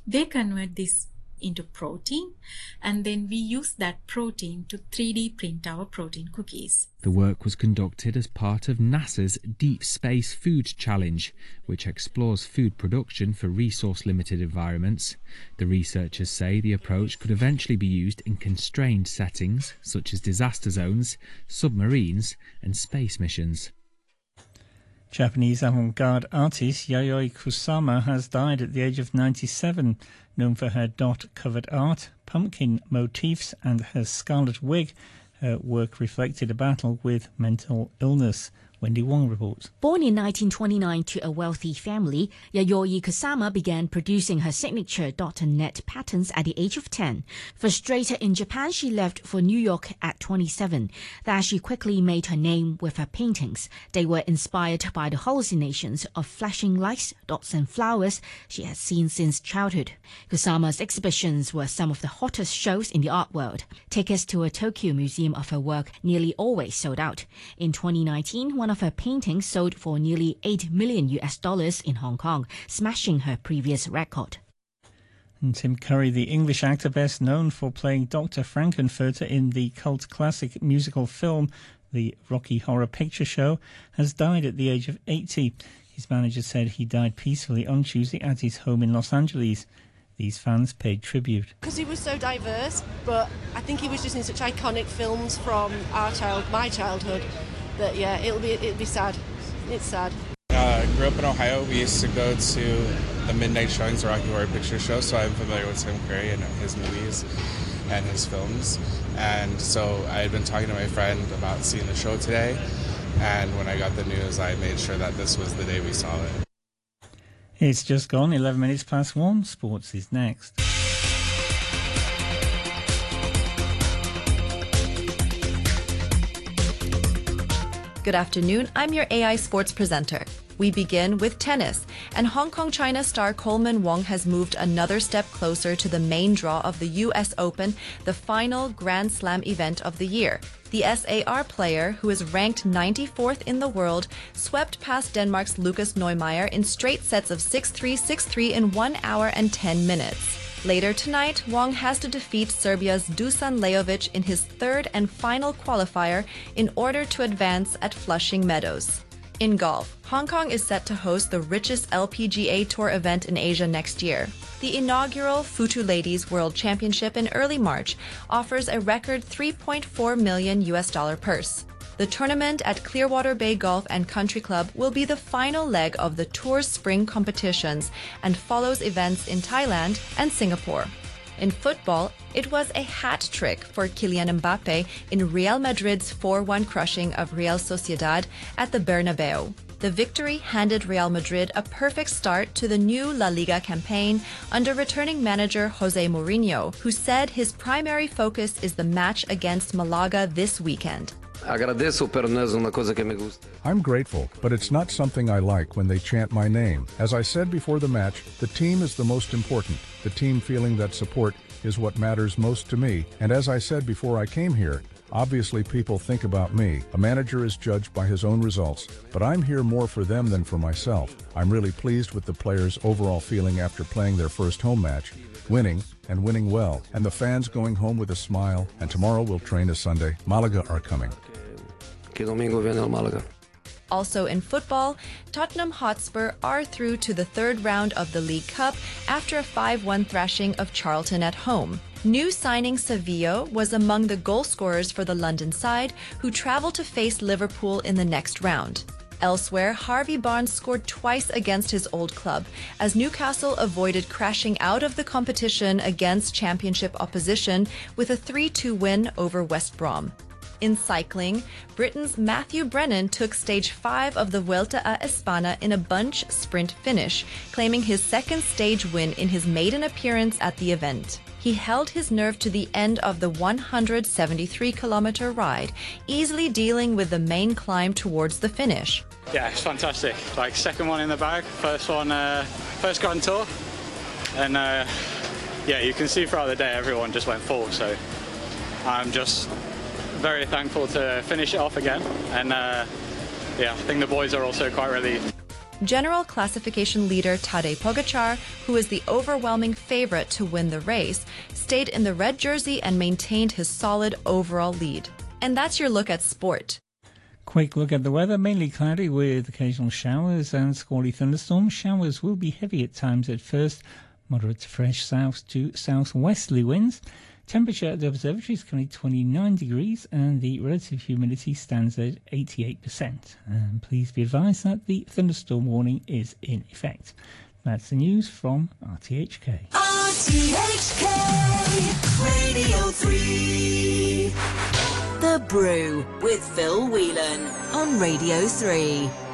They convert this into protein, and then we use that protein to 3D print our protein cookies. The work was conducted as part of NASA's Deep Space Food Challenge, which explores food production for resource-limited environments. The researchers say the approach could eventually be used in constrained settings, such as disaster zones, submarines, and space missions. Japanese avant-garde artist Yayoi Kusama has died at the age of 97. Known for her dot-covered art, pumpkin motifs and her scarlet wig, her work reflected a battle with mental illness. Wendy Wong reports. Born in 1929 to a wealthy family, Yayoi Kusama began producing her signature dot and net patterns at the age of 10. Frustrated in Japan, she left for New York at 27. There she quickly made her name with her paintings. They were inspired by the hallucinations of flashing lights, dots and flowers she had seen since childhood. Kusama's exhibitions were some of the hottest shows in the art world. Tickets to a Tokyo museum of her work nearly always sold out. In 2019, one of her paintings sold for nearly $8 million in Hong Kong, smashing her previous record. And Tim Curry, the English actor best known for playing Dr. Frankenfurter in the cult classic musical film The Rocky Horror Picture Show, has died at the age of 80. His manager said he died peacefully on Tuesday at his home in Los Angeles. These fans paid tribute. Because he was so diverse, but I think he was just in such iconic films from my childhood, that yeah, it'll be sad. It's sad. I grew up in Ohio. We used to go to the midnight showings of Rocky Horror Picture Show, so I'm familiar with Tim Curry and his movies and his films. And so I had been talking to my friend about seeing the show today, and when I got the news, I made sure that this was the day we saw it. It's just gone 11 minutes past 1. Sports is next. Good afternoon, I'm your AI sports presenter. We begin with tennis, and Hong Kong China star Coleman Wong has moved another step closer to the main draw of the US Open, the final Grand Slam event of the year. The SAR player, who is ranked 94th in the world, swept past Denmark's Lucas Neumeier in straight sets of 6-3, 6-3 in 1 hour and 10 minutes. Later tonight, Wong has to defeat Serbia's Dusan Lajovic in his third and final qualifier in order to advance at Flushing Meadows. In golf, Hong Kong is set to host the richest LPGA Tour event in Asia next year. The inaugural Futu Ladies World Championship in early March offers a record $3.4 million purse. The tournament at Clearwater Bay Golf and Country Club will be the final leg of the tour's spring competitions and follows events in Thailand and Singapore. In football, it was a hat trick for Kylian Mbappe in Real Madrid's 4-1 crushing of Real Sociedad at the Bernabeu. The victory handed Real Madrid a perfect start to the new La Liga campaign under returning manager Jose Mourinho, who said his primary focus is the match against Malaga this weekend. I'm grateful, but it's not something I like when they chant my name. As I said before the match, the team is the most important. The team feeling that support is what matters most to me. And as I said before I came here, obviously people think about me. A manager is judged by his own results, but I'm here more for them than for myself. I'm really pleased with the players' overall feeling after playing their first home match, winning, and winning well, and the fans going home with a smile, and tomorrow we'll train as Sunday. Malaga are coming. Also in football, Tottenham Hotspur are through to the third round of the League Cup after a 5-1 thrashing of Charlton at home. New signing Sevilla was among the goal scorers for the London side, who travel to face Liverpool in the next round. Elsewhere, Harvey Barnes scored twice against his old club, as Newcastle avoided crashing out of the competition against championship opposition with a 3-2 win over West Brom. In cycling, Britain's Matthew Brennan took stage 5 of the Vuelta a España in a bunch sprint finish, claiming his second stage win in his maiden appearance at the event. He held his nerve to the end of the 173-kilometer ride, easily dealing with the main climb towards the finish. Yeah, it's fantastic. Like, second one in the bag, first Grand Tour. And yeah, you can see throughout the day everyone just went full, so I'm just very thankful to finish it off again, and yeah, I think the boys are also quite relieved. General classification leader Tadej Pogačar, who is the overwhelming favorite to win the race, stayed in the red jersey and maintained his solid overall lead. And that's your look at sport. Quick look at the weather, mainly cloudy with occasional showers and squally thunderstorms. Showers will be heavy at times at first, moderate to fresh south to southwesterly winds. Temperature at the observatory is currently 29 degrees and the relative humidity stands at 88%. And please be advised that the thunderstorm warning is in effect. That's the news from RTHK. RTHK Radio 3. The Brew with Phil Whelan on Radio 3.